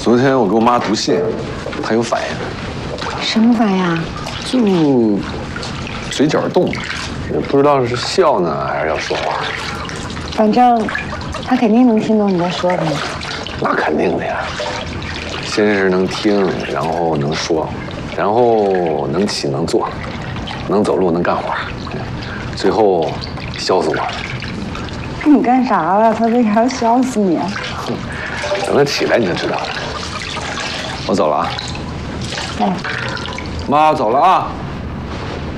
昨天我给我妈读信，她有反应。 什么反应啊？ 就嘴角动，也不知道是笑呢还是要说话。 反正他肯定能听懂你在说什么。 那肯定的呀。先是能听，然后能说，然后能起能坐，能走路能干活，最后笑死我了。 你干啥了？他为啥要笑死你？ 等他起来你就知道了。我走了啊。 哎， 妈，走了啊。